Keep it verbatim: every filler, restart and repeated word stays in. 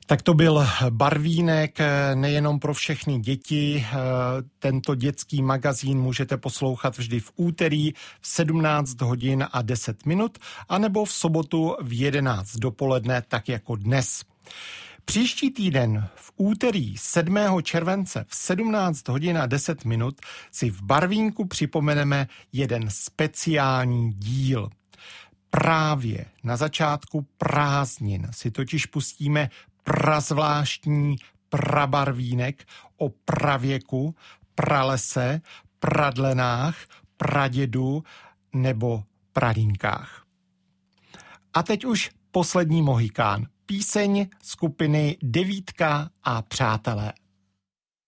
Tak to byl Barvínek nejenom pro všechny děti. Tento dětský magazín můžete poslouchat vždy v úterý v sedmnáct hodin a deset minut, anebo v sobotu v jedenáct dopoledne, tak jako dnes. Příští týden v úterý sedmého července v sedmnáct hodin a deset minut si v Barvínku připomeneme jeden speciální díl. Právě na začátku prázdnin si totiž pustíme prazvláštní prabarvínek o pravěku, pralese, pradlenách, pradědu nebo pradínkách. A teď už poslední mohikán. Píseň skupiny Devítka a přátelé.